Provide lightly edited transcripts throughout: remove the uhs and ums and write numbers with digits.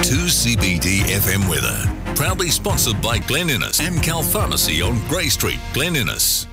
2CBD FM weather. Proudly sponsored by Glen Innes, Amcal Pharmacy on Grey Street, Glen Innes.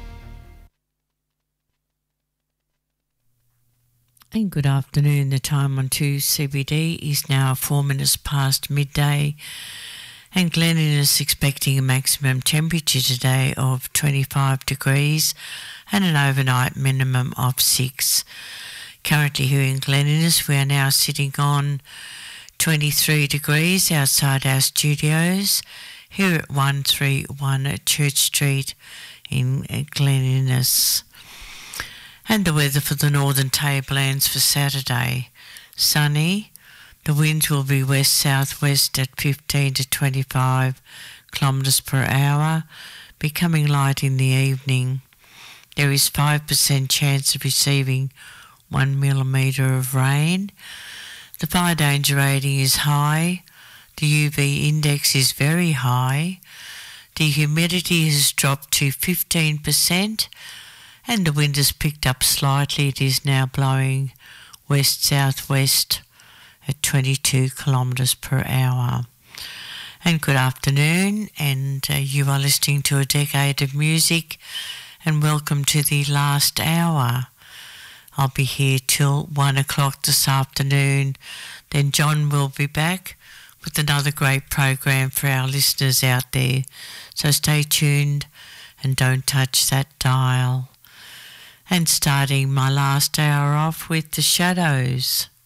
And good afternoon. The time on 2CBD is now 4 minutes past midday. And Glen Innes expecting a maximum temperature today of 25 degrees and an overnight minimum of 6. Currently here in Glen Innes, we are now sitting on 23 degrees outside our studios here at 131 at Church Street in Glen Innes. And the weather for the Northern Tablelands for Saturday: sunny. The winds will be west-southwest at 15 to 25 kilometres per hour, becoming light in the evening. There is 5% chance of receiving 1 millimetre of rain. The fire danger rating is high. The UV index is very high. The humidity has dropped to 15%, and the wind has picked up slightly. It is now blowing west-southwest at 22 kilometres per hour. And good afternoon, and you are listening to A Decade of Music, and welcome to the last hour. I'll be here till 1 o'clock this afternoon. Then John will be back with another great program for our listeners out there. So stay tuned and don't touch that dial. And starting my last hour off with The Shadows.